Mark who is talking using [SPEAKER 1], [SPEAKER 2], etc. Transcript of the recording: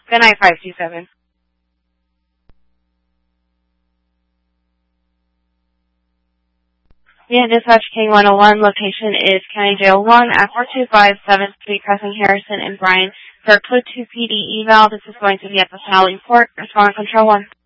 [SPEAKER 1] Good night, 527. Yeah, Dispatch King 101, location is County Jail 1 at 425 7th Street, crossing Harrison and Bryan. For Code 2 PD eval, this is going to be at the Sally Port. Respond Control 1.